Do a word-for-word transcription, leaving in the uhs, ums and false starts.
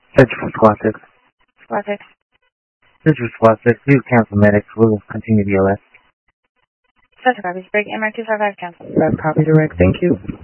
Search for Squad six. Squad six. Search for Squad six. Please cancel medics. We will continue the O S. Special copies. Break M R two five five cancel. That's copy direct. Thank you.